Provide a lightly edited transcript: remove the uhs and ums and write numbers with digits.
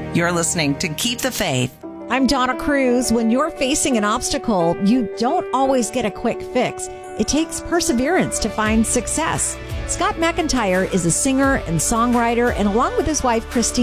You're listening to Keep the Faith. I'm Donna Cruz. When you're facing an obstacle, you don't always get a quick fix. It takes perseverance to find success. Scott McIntyre is a singer and songwriter, and along with his wife, Christine,